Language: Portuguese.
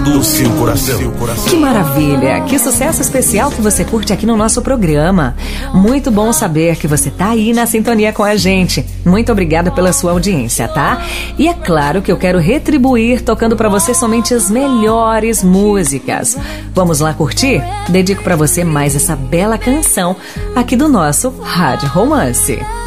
do seu coração. Que maravilha! Que sucesso especial que você curte aqui no nosso programa. Muito bom saber que você tá aí na sintonia com a gente. Muito obrigada pela sua audiência, tá? E é claro que eu quero retribuir tocando pra você somente as melhores músicas. Vamos lá curtir? Dedico pra você mais essa bela canção aqui do nosso Rádio Romance.